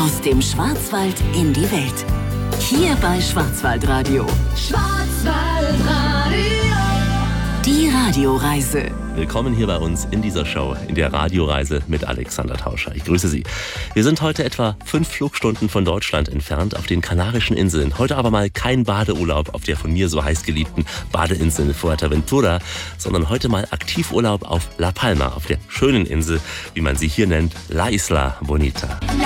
Aus dem Schwarzwald in die Welt. Hier bei Schwarzwaldradio. Schwarzwaldradio. Die Radioreise. Willkommen hier bei uns in dieser Show, in der Radioreise mit Alexander Tauscher. Ich grüße Sie. Wir sind heute etwa 5 Flugstunden von Deutschland entfernt auf den Kanarischen Inseln. Heute aber mal kein Badeurlaub auf der von mir so heiß geliebten Badeinsel Fuerteventura, sondern heute mal Aktivurlaub auf La Palma, auf der schönen Insel, wie man sie hier nennt, La Isla Bonita.